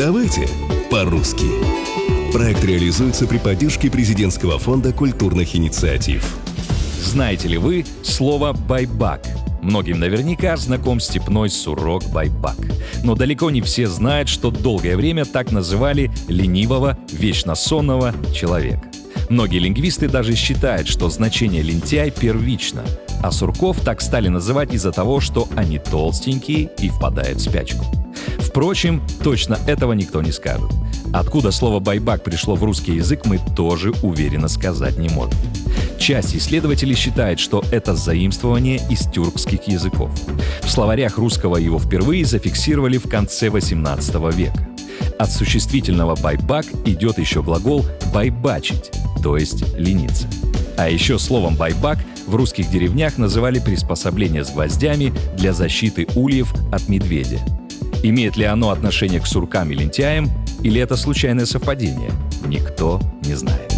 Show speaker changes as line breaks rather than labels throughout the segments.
Давайте по-русски. Проект реализуется при поддержке Президентского фонда культурных инициатив.
Знаете ли вы слово «байбак»? Многим наверняка знаком степной сурок байбак. Но далеко не все знают, что долгое время так называли ленивого, вечно сонного человека. Многие лингвисты даже считают, что значение «лентяй» первично, а сурков так стали называть из-за того, что они толстенькие и впадают в спячку. Впрочем, точно этого никто не скажет. Откуда слово «байбак» пришло в русский язык, мы тоже уверенно сказать не можем. Часть исследователей считает, что это заимствование из тюркских языков. В словарях русского его впервые зафиксировали в конце XVIII века. От существительного «байбак» идет еще глагол «байбачить», то есть лениться. А еще словом «байбак» в русских деревнях называли приспособление с гвоздями для защиты ульев от медведя. Имеет ли оно отношение к суркам и лентяям, или это случайное совпадение, никто не знает.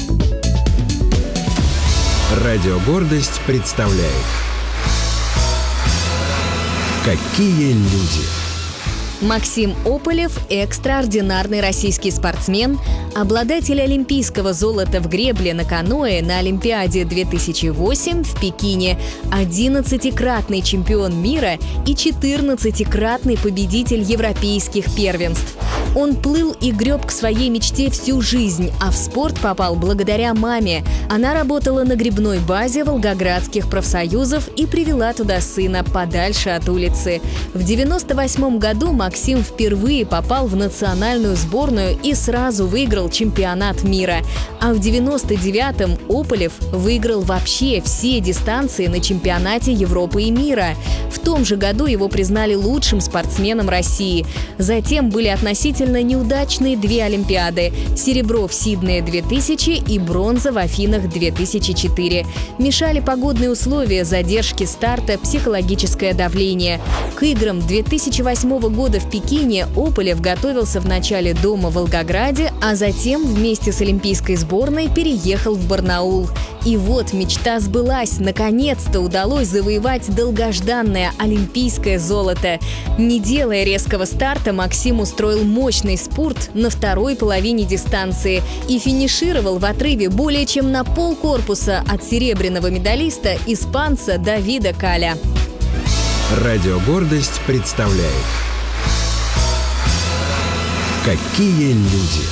Радио «Гордость» представляет «Какие люди».
Максим Ополев – экстраординарный российский спортсмен, обладатель олимпийского золота в гребле на каноэ на Олимпиаде 2008 в Пекине, 11-кратный чемпион мира и 14-кратный победитель европейских первенств. Он плыл и греб к своей мечте всю жизнь, а в спорт попал благодаря маме. Она работала на гребной базе волгоградских профсоюзов и привела туда сына подальше от улицы. В 1998 году Максим впервые попал в национальную сборную и сразу выиграл чемпионат мира. А в 1999-м Ополев выиграл вообще все дистанции на чемпионате Европы и мира. В том же году его признали лучшим спортсменом России. Затем были относительно неудачные 2 Олимпиады – серебро в Сиднее 2000 и бронза в Афинах 2004. Мешали погодные условия, задержки старта, психологическое давление. К играм 2008 года в Пекине Ополев готовился вначале дома в Волгограде, а затем вместе с олимпийской сборной переехал в Барнаул. И вот мечта сбылась. Наконец-то удалось завоевать долгожданное олимпийское золото. Не делая резкого старта, Максим устроил мощный спурт на второй половине дистанции и финишировал в отрыве более чем на полкорпуса от серебряного медалиста испанца Давида Каля.
Радио «Гордость» представляет «Какие люди».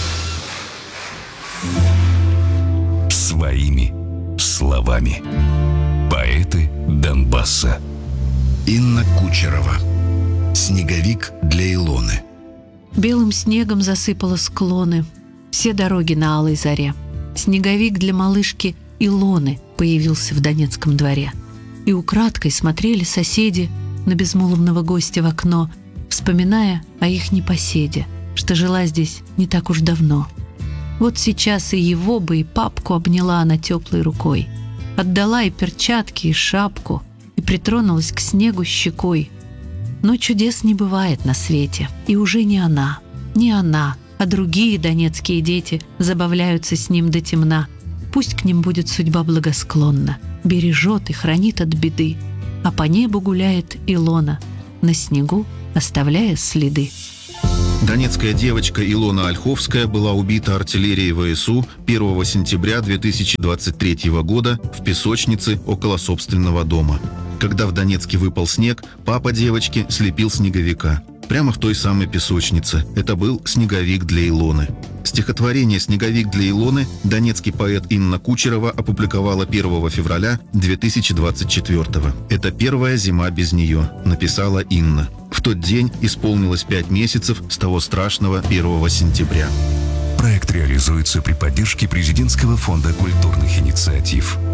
Своими словами. Поэты Донбасса.
Инна Кучерова. «Снеговик для Илоны».
Белым снегом засыпало склоны, все дороги на алой заре. Снеговик для малышки Илоны появился в Донецком дворе. И украдкой смотрели соседи на безмолвного гостя в окно, вспоминая о их непоседе, что жила здесь не так уж давно. Вот сейчас и его бы, и папку обняла она теплой рукой, отдала и перчатки, и шапку, и притронулась к снегу щекой. Но чудес не бывает на свете, и уже не она, а другие донецкие дети забавляются с ним до темна. Пусть к ним будет судьба благосклонна, бережет и хранит от беды, а по небу гуляет Илона, на снегу оставляя следы.
Донецкая девочка Илона Ольховская была убита артиллерией ВСУ 1 сентября 2023 года в песочнице около собственного дома. Когда в Донецке выпал снег, папа девочки слепил снеговика. Прямо в той самой песочнице. Это был снеговик для Илоны. Стихотворение «Снеговик для Илоны» донецкий поэт Инна Кучерова опубликовала 1 февраля 2024. «Это первая зима без нее», написала Инна. В тот день исполнилось 5 месяцев с того страшного 1 сентября.
Проект реализуется при поддержке Президентского фонда культурных инициатив.